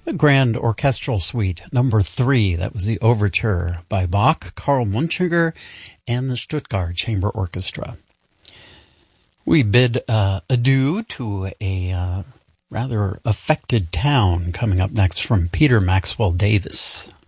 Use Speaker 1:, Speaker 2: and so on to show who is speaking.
Speaker 1: The Grand Orchestral Suite, number 3. That was the overture by Bach, Karl Munchinger, and the Stuttgart Chamber Orchestra. We bid adieu to a rather affected town coming up next from Peter Maxwell Davis.